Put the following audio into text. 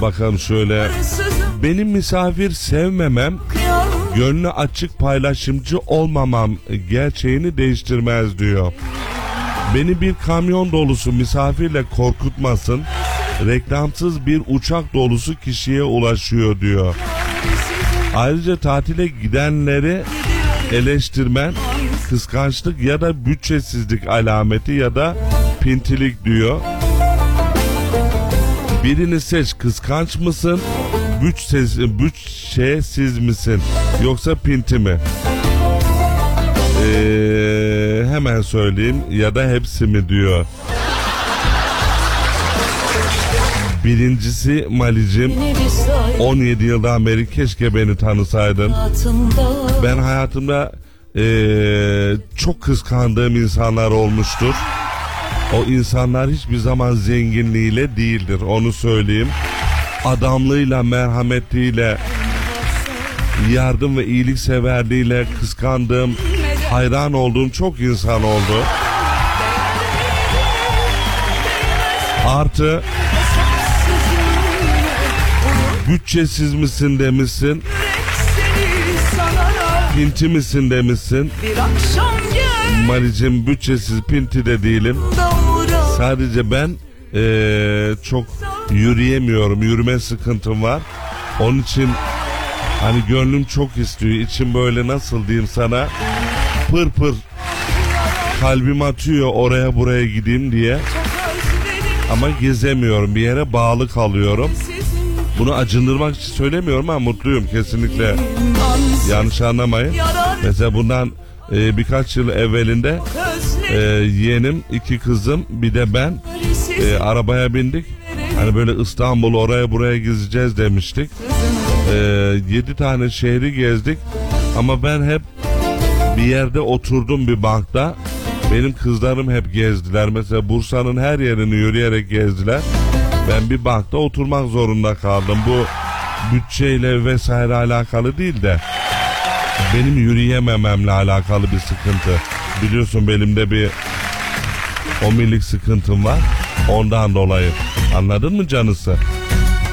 bakalım şöyle. Benim misafir sevmemem, gönlü açık paylaşımcı olmamam gerçeğini değiştirmez diyor. Beni bir kamyon dolusu misafirle korkutmasın, reklamsız bir uçak dolusu kişiye ulaşıyor diyor. Ayrıca tatile gidenleri eleştirmen, kıskançlık ya da bütçesizlik alameti ya da pintilik diyor. Birini seç, kıskanç mısın, bütçesiz misin yoksa pinti mi? Hemen söyleyeyim, ya da hepsi mi diyor. Birincisi Malicim, 17 yıldan beri keşke beni tanısaydın. Ben hayatımda çok kıskandığım insanlar olmuştur. O insanlar hiçbir zaman zenginliğiyle değildir, onu söyleyeyim. Adamlığıyla, merhametiyle, yardım ve iyilikseverliğiyle kıskandığım, hayran olduğum çok insan oldu. Artı bütçesiz misin demişsin, pinti misin demişsin. Malicim, bütçesiz pinti de değilim. Sadece ben çok yürüyemiyorum, yürüme sıkıntım var. Onun için hani gönlüm çok istiyor, içim böyle nasıl diyeyim sana, pır pır kalbim atıyor oraya buraya gideyim diye. Ama gezemiyorum, bir yere bağlı kalıyorum. Bunu acındırmak için söylemiyorum ama mutluyum kesinlikle. Yanlış anlamayın. Mesela bundan birkaç yıl evvelinde yeğenim, 2 kızım, bir de ben arabaya bindik. Hani böyle İstanbul oraya buraya gezeceğiz demiştik. 7 tane şehri gezdik. Ama ben hep bir yerde oturdum, bir bankta. Benim kızlarım hep gezdiler. Mesela Bursa'nın her yerini yürüyerek gezdiler. Ben bir bankta oturmak zorunda kaldım. Bu bütçeyle vesaire alakalı değil de benim yürüyemememle alakalı bir sıkıntı. Biliyorsun belimde bir omurilik sıkıntım var. Ondan dolayı. Anladın mı canısı?